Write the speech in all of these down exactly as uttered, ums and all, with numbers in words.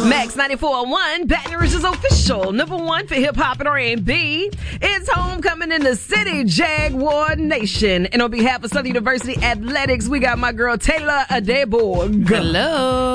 Max ninety-four point one, Baton Rouge's official number one for hip-hop and R and B. It's homecoming in the city, Jaguar Nation. And on behalf of Southern University Athletics, we got my girl Taylor Adeborg. Hello.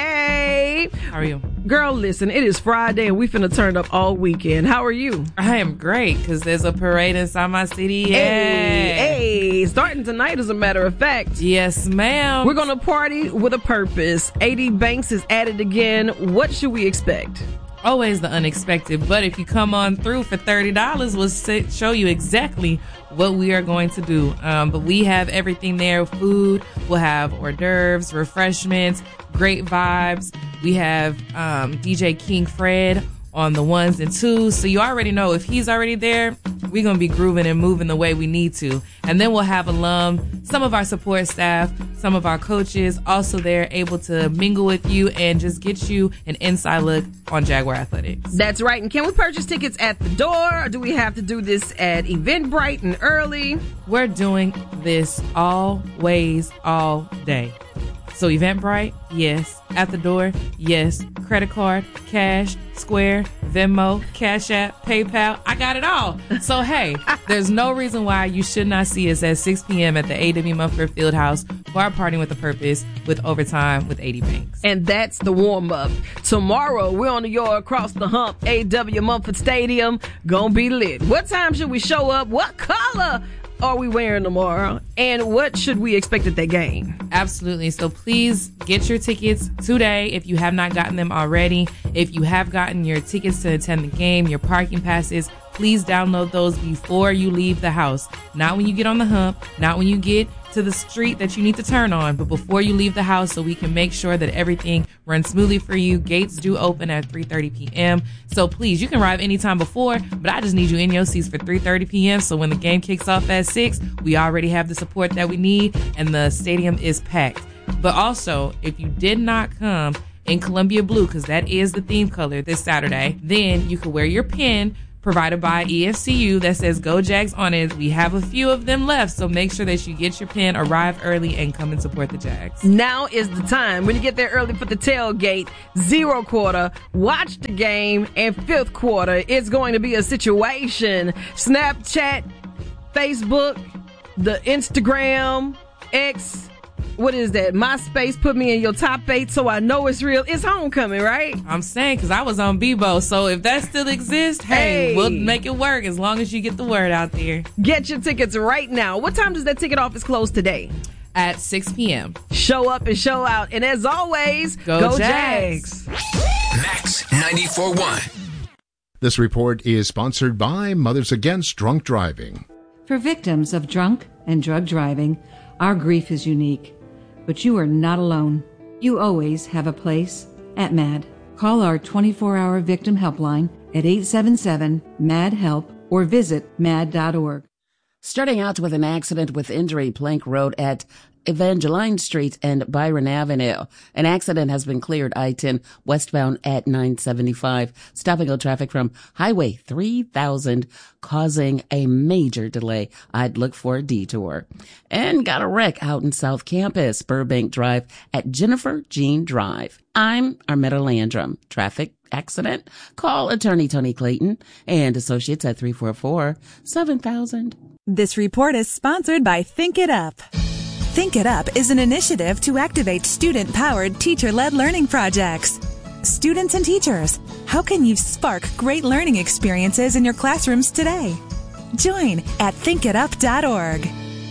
Hey. How are you? Girl, listen, it is Friday and we finna turn up all weekend. How are you? I am great because there's a parade inside my city. Yeah. Hey, hey, starting tonight as a matter of fact. Yes, ma'am. We're gonna party with a purpose. A D Banks is at it again. What should we expect? Always the unexpected, but if you come on through for thirty dollars, we'll sit, show you exactly what we are going to do. Um, but we have everything there. Food, we'll have hors d'oeuvres, refreshments, great vibes. We have um, D J King Fred on the ones and twos. So you already know if he's already there, we're going to be grooving and moving the way we need to. And then we'll have alum, some of our support staff, some of our coaches also there able to mingle with you and just get you an inside look on Jaguar Athletics. That's right. And can we purchase tickets at the door or do we have to do this at Eventbrite and early? We're doing this always, all day. So Eventbrite, yes. At the door, yes. Credit card, cash, Square, Venmo, Cash App, PayPal. I got it all. So, hey, there's no reason why you should not see us at six p.m. at the A W Mumford Fieldhouse for our Partying with a Purpose with Overtime with A D Banks. And that's the warm-up. Tomorrow, we're on the yard across the hump, A W Mumford Stadium. Gonna be lit. What time should we show up? What color are we wearing tomorrow? And what should we expect at that game? Absolutely. So please get your tickets today if you have not gotten them already. If you have gotten your tickets to attend the game, your parking passes, please download those before you leave the house. Not when you get on the hump, not when you get to the street that you need to turn on, but before you leave the house so we can make sure that everything runs smoothly for you. Gates do open at three thirty p.m. So please, you can arrive anytime before, but I just need you in your seats for three thirty p.m. So when the game kicks off at six, we already have the support that we need and the stadium is packed. But also, if you did not come in Columbia Blue, because that is the theme color this Saturday, then you can wear your pin provided by E F C U that says Go Jags on it. We have a few of them left, so make sure that you get your pin, arrive early, and come and support the Jags. Now is the time. When you get there early for the tailgate, zero quarter, watch the game, and fifth quarter, it's going to be a situation. Snapchat, Facebook, the Instagram, X, what is that? MySpace put me in your top eight, so I know it's real. It's homecoming, right? I'm saying, because I was on Bebo, so if that still exists, hey, hey, we'll make it work as long as you get the word out there. Get your tickets right now. What time does that ticket office close today? At six p.m. Show up and show out. And as always, go, go Jags. Jags. Max ninety-four point one. This report is sponsored by Mothers Against Drunk Driving. For victims of drunk and drug driving, our grief is unique. But you are not alone. You always have a place at MAD. Call our twenty-four hour victim helpline at eight seven seven, M A D, HELP or visit mad dot org. Starting out with an accident with injury, Plank Road at Evangeline Street and Byron Avenue. An accident has been cleared I ten westbound at nine seventy-five, stopping all traffic from Highway three thousand, causing a major delay. I'd look for a detour. And got a wreck out in South Campus, Burbank Drive at Jennifer Jean Drive. I'm Armetta Landrum. Traffic accident? Call attorney Tony Clayton and associates at three four four, seven thousand. This report is sponsored by Think It Up. Think It Up is an initiative to activate student-powered, teacher-led learning projects. Students and teachers, how can you spark great learning experiences in your classrooms today? Join at think it up dot org.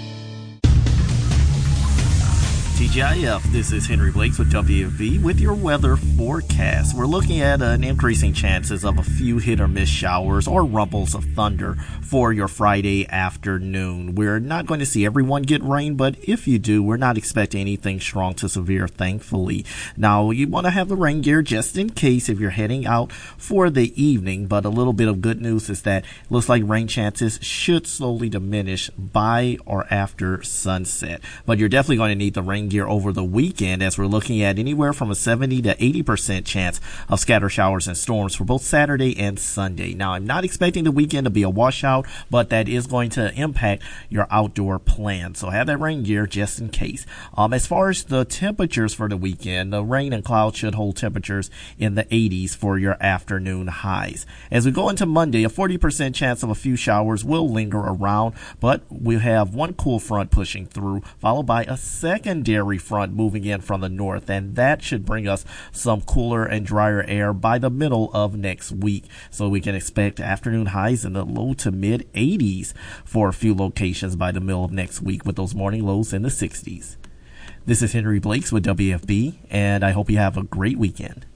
T G I F, this is Henry Blakes with W F V with your weather forecast. We're looking at an increasing chances of a few hit or miss showers or rumbles of thunder for your Friday afternoon. We're not going to see everyone get rain, but if you do, we're not expecting anything strong to severe, thankfully. Now, you want to have the rain gear just in case if you're heading out for the evening, but a little bit of good news is that it looks like rain chances should slowly diminish by or after sunset. But you're definitely going to need the rain gear over the weekend, as we're looking at anywhere from a seventy to eighty percent chance of scattered showers and storms for both Saturday and Sunday. Now, I'm not expecting the weekend to be a washout, but that is going to impact your outdoor plans. So have that rain gear just in case. Um, as far as the temperatures for the weekend, the rain and clouds should hold temperatures in the eighties for your afternoon highs. As we go into Monday, a forty percent chance of a few showers will linger around, but we'll have one cool front pushing through, followed by a secondary front moving in from the north, and that should bring us some cooler and drier air by the middle of next week. So we can expect afternoon highs in the low to mid eighties for a few locations by the middle of next week, with those morning lows in the sixties. This is Henry Blakes with W F B, and I hope you have a great weekend.